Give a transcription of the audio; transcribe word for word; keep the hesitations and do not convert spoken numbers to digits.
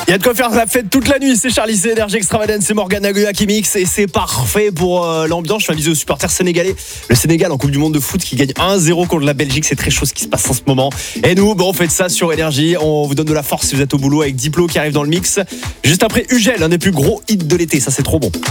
Il y a de quoi faire la fête toute la nuit, c'est Charlie, c'est Énergie Extravagance, c'est Morgan Aguilar qui mixe et c'est parfait pour euh, l'ambiance. Je fais un bisou aux supporters sénégalais. Le Sénégal en Coupe du Monde de foot qui gagne un zéro contre la Belgique, c'est très chaud ce qui se passe en ce moment. Et nous, bon, on fait ça sur Énergie, on vous donne de la force si vous êtes au boulot avec Diplo qui arrive dans le mix. Juste après Ugel, un des plus gros hits de l'été, ça c'est trop bon.